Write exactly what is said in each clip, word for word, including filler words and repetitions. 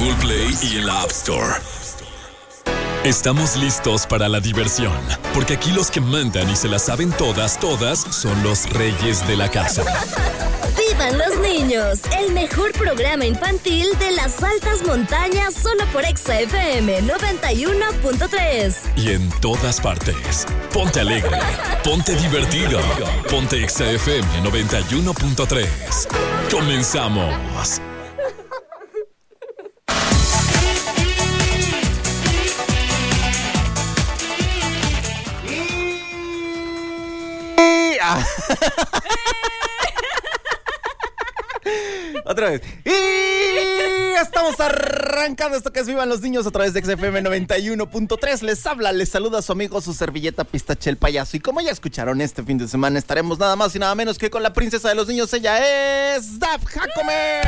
Google Play y en la App Store. Estamos listos para la diversión, porque aquí los que mandan y se las saben todas, todas, son los reyes de la casa. ¡Vivan los niños! El mejor programa infantil de las altas montañas, solo por Exa F M noventa y uno punto tres. Y en todas partes. Ponte alegre, ponte divertido, ponte Exa F M noventa y uno punto tres. ¡Comenzamos! Otra vez. Y estamos arrancando esto que es Vivan los Niños a través de X F M noventa y uno punto tres. Les habla, les saluda su amigo, su servilleta Pistache el Payaso. Y como ya escucharon, este fin de semana estaremos nada más y nada menos que con la princesa de los niños. Ella es Daf Jacome.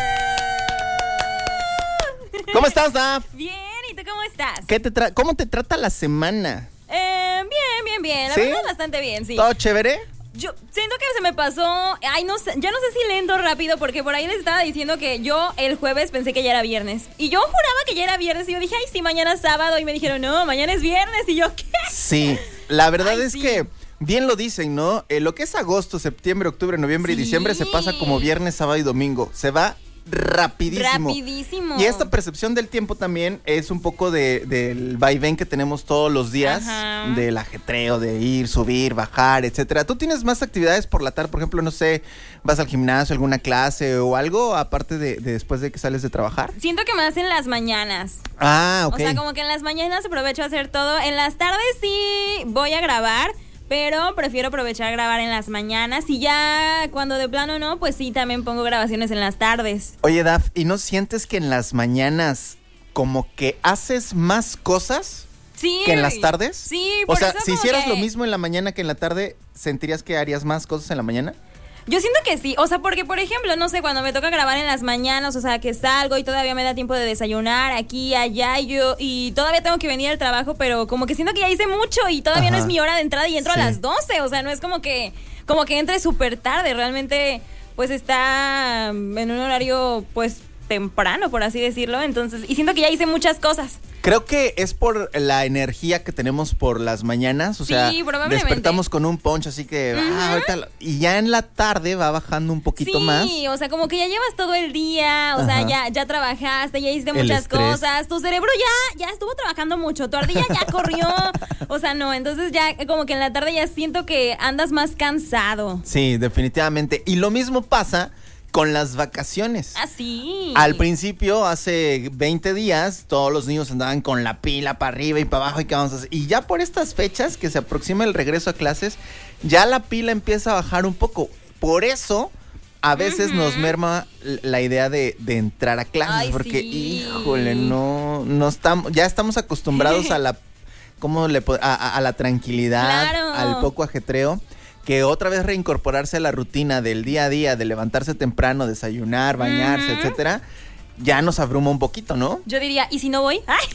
¿Cómo estás, Daf? Bien, ¿y tú cómo estás? ¿Qué te tra- ¿Cómo te trata la semana? Eh, bien, bien, bien. La ¿Sí? verdad, bastante bien, sí. ¿Todo chévere? Yo siento que se me pasó, ay, no sé, ya no sé si lento o rápido, porque por ahí les estaba diciendo que yo el jueves pensé que ya era viernes. Y yo juraba que ya era viernes y yo dije, ay, sí, mañana es sábado. Y me dijeron, no, mañana es viernes. Y yo, ¿qué? Sí, la verdad Ay, es sí. que bien lo dicen, ¿no? Eh, lo que es agosto, septiembre, octubre, noviembre Sí. y diciembre se pasa como viernes, sábado y domingo. Se va rapidísimo. Rapidísimo. Y esta percepción del tiempo también es un poco de, del vaivén que tenemos todos los días, Ajá. del ajetreo, de ir, subir, bajar, etcétera. ¿Tú tienes más actividades por la tarde? Por ejemplo, no sé, ¿vas al gimnasio, alguna clase o algo, aparte de, de después de que sales de trabajar? Siento que más en las mañanas. Ah, ok. O sea, como que en las mañanas aprovecho a hacer todo. En las tardes sí voy a grabar, pero prefiero aprovechar a grabar en las mañanas. Y ya cuando de plano no, pues sí, también pongo grabaciones en las tardes. Oye, Daf, ¿y no sientes que en las mañanas como que haces más cosas Sí. que en las tardes? Sí, O por sea, eso si como hicieras que- lo mismo en la mañana que en la tarde, ¿sentirías que harías más cosas en la mañana? Yo siento que sí, o sea, porque por ejemplo, no sé, cuando me toca grabar en las mañanas, o sea, que salgo y todavía me da tiempo de desayunar aquí, allá, y yo, y todavía tengo que venir al trabajo, pero como que siento que ya hice mucho y todavía Ajá. no es mi hora de entrada y entro Sí. a las doce, o sea, no es como que, como que entre súper tarde, realmente, pues está en un horario, pues, temprano, por así decirlo, entonces, y siento que ya hice muchas cosas. Creo que es por la energía que tenemos por las mañanas, o Sí, sea, probablemente. despertamos con un punch, así que, Ujú. ah, ahorita, lo- y ya en la tarde va bajando un poquito sí, más. o sea, como que ya llevas todo el día, o Ajá. sea, ya, ya trabajaste, ya hiciste El muchas estrés. cosas, tu cerebro ya, ya estuvo trabajando mucho, tu ardilla ya corrió, o sea, no, entonces ya como que en la tarde ya siento que andas más cansado. Sí, definitivamente. Y lo mismo pasa con las vacaciones. Así. Al principio, hace veinte días, todos los niños andaban con la pila para arriba y para abajo y qué vamos a hacer. Y ya por estas fechas que se aproxima el regreso a clases, ya la pila empieza a bajar un poco. Por eso, a veces Ujú. nos merma l- la idea de, de entrar a clases. Ay, porque, sí. híjole, no, no estamos, ya estamos acostumbrados a la, ¿cómo le po- a, a- a la tranquilidad, Claro. al poco ajetreo. Que otra vez reincorporarse a la rutina del día a día, de levantarse temprano, desayunar, bañarse, Ujú. etcétera, ya nos abruma un poquito, ¿no? Yo diría, ¿y si no voy? ¡Ay!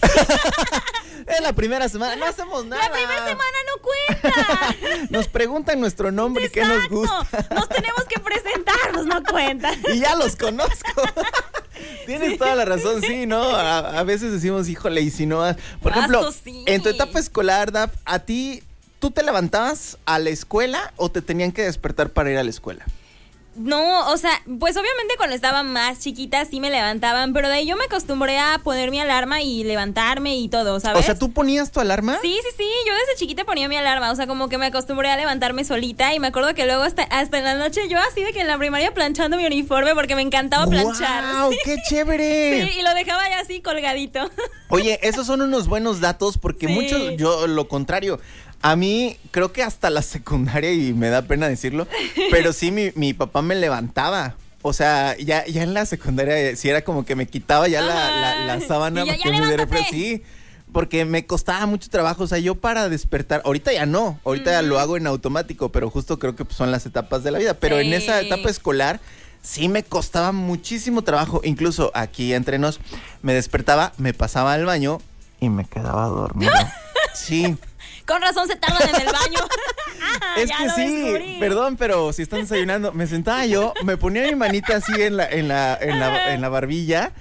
Es la primera semana, no hacemos nada. La primera semana no cuenta. Nos preguntan nuestro nombre y qué nos Exacto. gusta. Nos tenemos que presentar, pues no cuenta. Y ya los conozco. Tienes toda la razón, sí, ¿no? A, a veces decimos, híjole, y si no... Por Ah, ejemplo, eso sí. en tu etapa escolar, Daf, ¿a ti, tú te levantabas a la escuela o te tenían que despertar para ir a la escuela? No, o sea, pues obviamente cuando estaba más chiquita sí me levantaban, pero de ahí yo me acostumbré a poner mi alarma y levantarme y todo, ¿sabes? O sea, ¿tú ponías tu alarma? Sí, sí, sí, yo desde chiquita ponía mi alarma, o sea, como que me acostumbré a levantarme solita y me acuerdo que luego hasta, hasta en la noche yo así de que en la primaria planchando mi uniforme porque me encantaba planchar. ¡Wow! Sí. ¡Qué chévere! Sí, y lo dejaba ya así colgadito. Oye, esos son unos buenos datos porque Sí. muchos, yo lo contrario, a mí creo que hasta la secundaria, y me da pena decirlo, pero sí mi, mi papá me levantaba. O sea, ya, ya en la secundaria sí era como que me quitaba ya la, la, la sábana Y ya, ya, que me diera levántate. frío. Sí, porque me costaba mucho trabajo. O sea, yo para despertar, ahorita ya no, ahorita ya lo hago en automático, pero justo creo que pues, son las etapas de la vida. Pero en Sí. esa etapa escolar sí me costaba muchísimo trabajo. Incluso aquí entre nos, me despertaba, me pasaba al baño y me quedaba dormido. Sí. Con razón se tardan en el baño. Ah, Es ya que lo sí, descubrí. perdón, pero si están desayunando, me sentaba yo, me ponía mi manita así en la, en la, en la, en la barbilla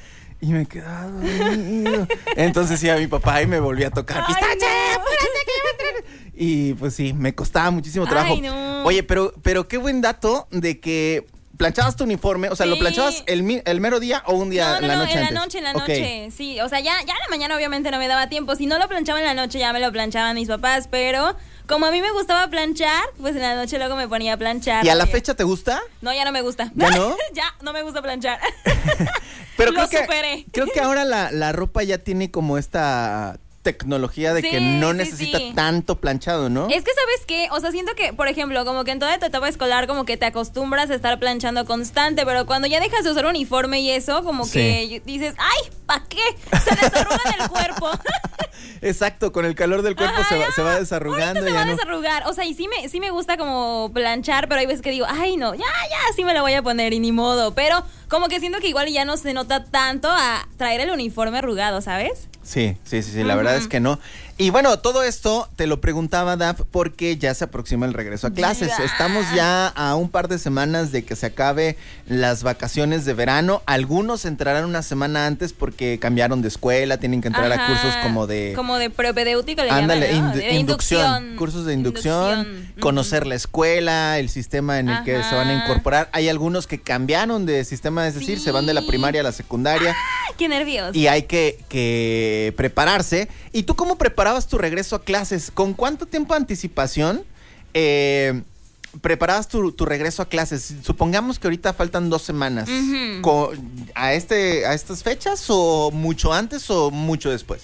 Y me quedaba dormido. Entonces iba mi papá y me volvía a tocar. Ay, ¡Pistache! no. ¡Apúrate, que ya va a entrar! Y pues sí, me costaba muchísimo trabajo. Ay, no. Oye, pero, pero qué buen dato de que planchabas tu uniforme. O sea, ¿lo Sí. planchabas el, mi- el mero día o un día No, no, en la no, noche en antes? la noche, en la Ok. noche. Sí, o sea, ya, ya en la mañana obviamente no me daba tiempo. Si no lo planchaba en la noche, ya me lo planchaban mis papás. Pero como a mí me gustaba planchar, pues en la noche luego me ponía a planchar. ¿Y a la porque- fecha te gusta? No, ya no me gusta. ¿Ya no? Ya no me gusta planchar. Pero Lo creo que, superé. creo que ahora la, la ropa ya tiene como esta tecnología de Sí, que no sí, necesita sí. tanto planchado, ¿no? Es que, ¿sabes qué? O sea, siento que, por ejemplo, como que en toda tu etapa escolar como que te acostumbras a estar planchando constante, pero cuando ya dejas de usar uniforme y eso, como Sí. que dices, ¡ay! ¿Para qué? Se desarruga del cuerpo. Exacto, con el calor del cuerpo Ajá, se, va, ya. se va desarrugando. Ahorita se ya va a no. desarrugar. O sea, y sí me, sí me gusta como planchar, pero hay veces que digo, ay, no, ya, ya, sí me lo voy a poner y ni modo. Pero como que siento que igual ya no se nota tanto a traer el uniforme arrugado, ¿sabes? Sí, sí, sí, sí, la Ujú. verdad es que no. Y bueno, todo esto te lo preguntaba Daf porque ya se aproxima el regreso a clases. Ya. Estamos ya a un par de semanas de que se acabe las vacaciones de verano. Algunos entrarán una semana antes porque cambiaron de escuela, tienen que entrar a Ajá, cursos como de... Como de propedéutico le Ándale, llaman, ¿no? indu- De inducción, cursos de inducción, Inducción. conocer la escuela, el sistema en el que Ajá. se van a incorporar. Hay algunos que cambiaron de sistema, es decir, Sí. se van de la primaria a la secundaria. Ay, qué nervios. Y hay que, que prepararse. ¿Y tú cómo preparabas tu regreso a clases? ¿Con cuánto tiempo de anticipación eh, preparabas tu, tu regreso a clases? Supongamos que ahorita faltan dos semanas. Ujú. Co- ¿A, este, ¿A estas fechas o mucho antes o mucho después?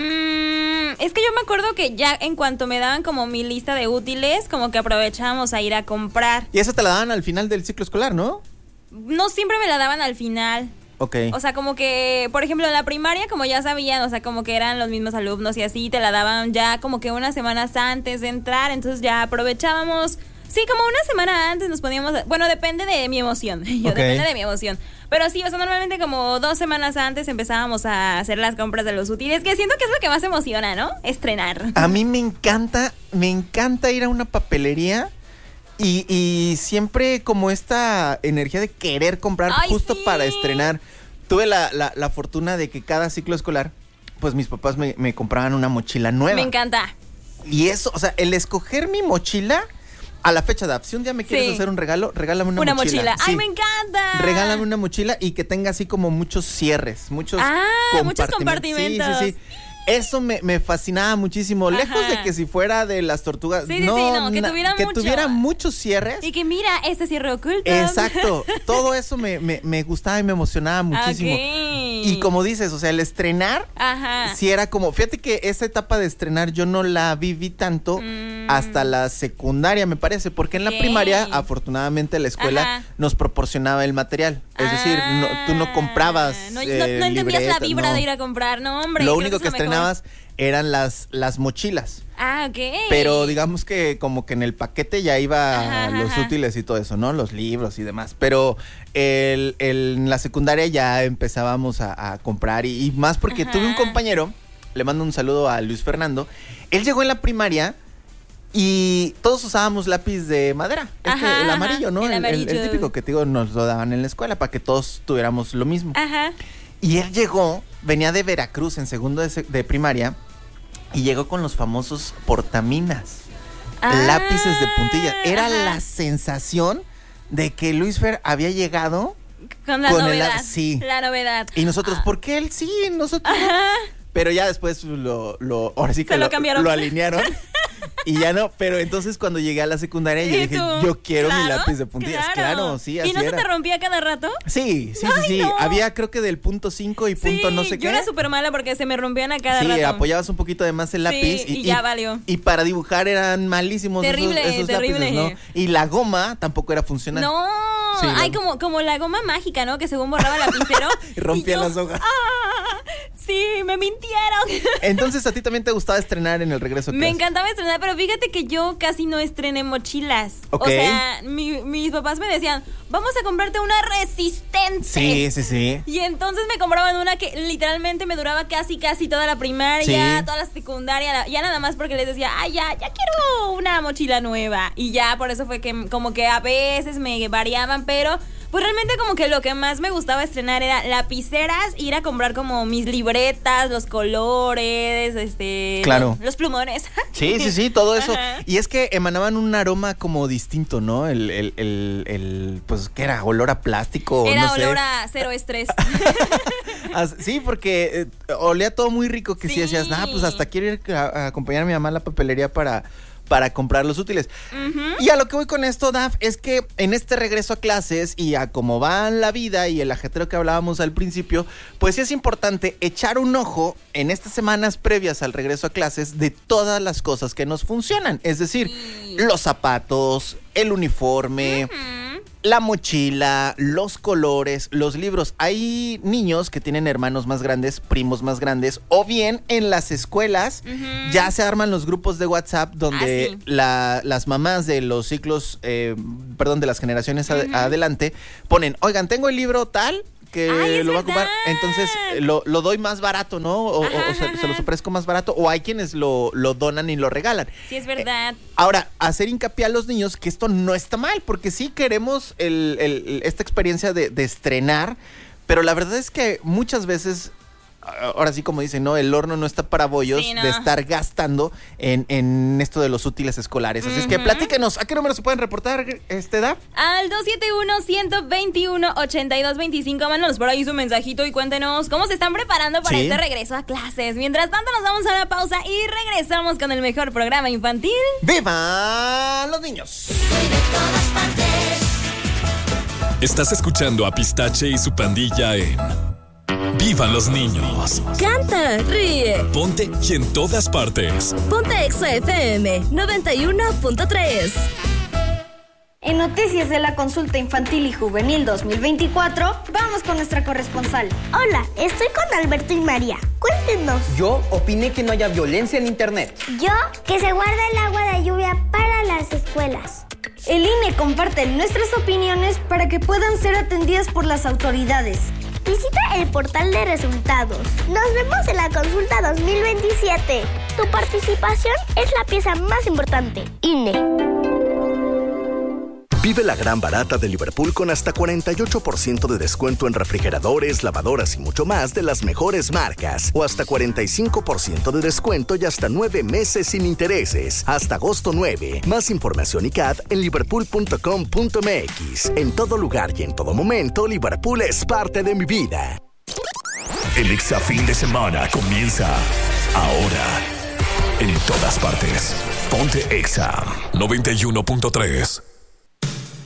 Mm, es que yo me acuerdo que ya en cuanto me daban como mi lista de útiles, como que aprovechábamos a ir a comprar. Y eso te la daban al final del ciclo escolar, ¿no? No siempre me la daban al final. Ok. O sea, como que, por ejemplo, en la primaria, como ya sabían, o sea, como que eran los mismos alumnos y así, te la daban ya como que unas semanas antes de entrar, entonces ya aprovechábamos. Sí, como una semana antes nos poníamos, bueno, depende de mi emoción, yo Ok. depende de mi emoción. Pero sí, o sea, normalmente como dos semanas antes empezábamos a hacer las compras de los útiles, que siento que es lo que más emociona, ¿no? Estrenar. A mí me encanta, me encanta ir a una papelería y, y siempre como esta energía de querer comprar Ay, justo sí. para estrenar. Tuve la, la, la fortuna de que cada ciclo escolar, pues mis papás me, me compraban una mochila nueva. Me encanta. Y eso, o sea, el escoger mi mochila a la fecha de si un día me quieres Sí. hacer un regalo, regálame una, Una mochila. mochila. ¡Ay, Sí. me encanta! Regálame una mochila y que tenga así como muchos cierres, muchos Ah, muchos compartimentos. compartimentos. Sí, sí, sí. Eso me, me fascinaba muchísimo. Ajá. Lejos de que si fuera de las tortugas. Sí, sí, no, sí, no, que na- tuviera que mucho. tuviera muchos cierres. Y que mira, este cierre oculto. Exacto. Todo eso me, me, me gustaba y me emocionaba muchísimo. Ok. Y como dices, o sea, el estrenar, Ajá. sí era como, fíjate que esa etapa de estrenar yo no la viví tanto Mm. hasta la secundaria, me parece, porque en la Ok. primaria, afortunadamente, la escuela Ajá. nos proporcionaba el material. Es decir, no- tú no comprabas. No, no- eh, no entendías la libretas, vibra no. de ir a comprar, no, hombre. Lo creo único es que lo mejor. estrenabas eran las, las mochilas. Ah, ok. Pero digamos que como que en el paquete ya iba Ajá, los ajá. útiles y todo eso, ¿no? Los libros y demás. Pero el, el- en la secundaria ya empezábamos a, a comprar y, y más porque Ajá. tuve un compañero, le mando un saludo a Luis Fernando, él llegó en la primaria y todos usábamos lápiz de madera, este, Ajá, el ajá, amarillo, ¿no? el El, el- el amarillo. típico que te digo, nos lo daban en la escuela para que todos tuviéramos lo mismo. Ajá. Y él llegó, venía de Veracruz en segundo de, sec- de primaria y llegó con los famosos portaminas, Ah, lápices de puntilla. Era ajá. la sensación de que Luis Fer había llegado Con la con el- novedad. sí. La novedad. y nosotros, ¿por qué él sí? Nosotros no? Ajá. Pero ya después lo, lo ahora sí que Se lo lo, cambiaron. lo alinearon. Y ya no, pero entonces cuando llegué a la secundaria yo ¿Y dije, tú? yo quiero mi Claro, lápiz de puntillas. Claro, sí, así ¿Y no se era. te rompía cada rato? Sí, sí, sí, Ay, sí. no. Había creo que del punto cinco y punto sí, no sé yo qué. era súper mala porque se me rompían a cada Sí, rato. apoyabas un poquito de más el lápiz. Sí, y ya valió. Y para dibujar eran malísimos esos- Terrible, esos, terrible. lápices, ¿no? Y la goma tampoco era funcional. No, Sí, ay, la- como, como la goma mágica, ¿no? Que según borraba el lapicero. Y rompía yo, las hojas. ¡Ah! Sí, me mintieron. Entonces, ¿a ti también te gustaba estrenar en el regreso a Me clase? encantaba estrenar, pero fíjate que yo casi no estrené mochilas. Ok. O sea, mi- mis papás me decían, vamos a comprarte una resistente. Sí, sí, sí. Y entonces me compraban una que literalmente me duraba casi, casi toda la primaria, Sí. toda la secundaria, la- ya nada más porque les decía, ay, ya, ya quiero una mochila nueva. Y ya por eso fue que como que a veces me variaban, pero Pues realmente como que lo que más me gustaba estrenar era lapiceras, ir a comprar como mis libretas, los colores, este... Claro. Los plumones. Sí, sí, sí, todo eso. Ajá. Y es que emanaban un aroma como distinto, ¿no? El, el, el, el pues, ¿qué era? ¿Olor a plástico? Era no olor sé. a cero estrés. Sí, porque eh, olía todo muy rico que sí, Sí. decías, ah, pues hasta quiero ir a, a acompañar a mi mamá a la papelería para... para comprar los útiles. Uh-huh. Y a lo que voy con esto, Daf, es que en este regreso a clases y a cómo va la vida y el ajetreo que hablábamos al principio, pues sí es importante echar un ojo en estas semanas previas al regreso a clases de todas las cosas que nos funcionan. Es decir, Sí. los zapatos, el uniforme... Uh-huh. La mochila, los colores, los libros. Hay niños que tienen hermanos más grandes, primos más grandes, o bien en las escuelas Uh-huh. ya se arman los grupos de WhatsApp donde Ah, sí. la- las mamás de los ciclos, eh, perdón, de las generaciones ad- Uh-huh. adelante ponen, oigan, tengo el libro tal que Ay, es lo va a ocupar, verdad. entonces eh, lo, lo doy más barato, ¿no? O, o- Ajá, o se, ajá. se los ofrezco más barato, o hay quienes lo, lo donan y lo regalan. Sí, es verdad. Ahora, hacer hincapié a los niños que esto no está mal, porque sí queremos el, el- esta experiencia de, de estrenar, pero la verdad es que muchas veces, ahora sí como dicen, ¿no? El horno no está para bollos Sí, no. de estar gastando en, en esto de los útiles escolares. Así es que Ujú. platíquenos, ¿a qué número se pueden reportar, este Daf? Al dos siete uno, uno dos uno, ocho dos dos cinco, mándanos por ahí su mensajito y cuéntenos cómo se están preparando para Sí. este regreso a clases. Mientras tanto, nos vamos a una pausa y regresamos con el mejor programa infantil. ¡Viva los niños! Estás escuchando a Pistache y su pandilla en ¡Vivan los niños! Canta, ríe, Ponte y en todas partes. ponte Exa F M noventa y uno punto tres. En noticias de la consulta infantil y juvenil dos mil veinticuatro, vamos con nuestra corresponsal. Hola, estoy con Alberto y María. Cuéntenos. Yo opiné que no haya violencia en internet. Yo, que se guarda el agua de lluvia para las escuelas. El I N E comparte nuestras opiniones para que puedan ser atendidas por las autoridades. Visita el portal de resultados. Nos vemos en la consulta dos mil veintisiete. Tu participación es la pieza más importante. I N E. Vive la gran barata de Liverpool con hasta cuarenta y ocho por ciento de descuento en refrigeradores, lavadoras y mucho más de las mejores marcas. O hasta cuarenta y cinco por ciento de descuento y hasta nueve meses sin intereses. Hasta agosto nueve. Más información y C A D en liverpool punto com punto m x. En todo lugar y en todo momento, Liverpool es parte de mi vida. El Exa fin de semana comienza ahora. En todas partes. Ponte Exa noventa y uno punto tres.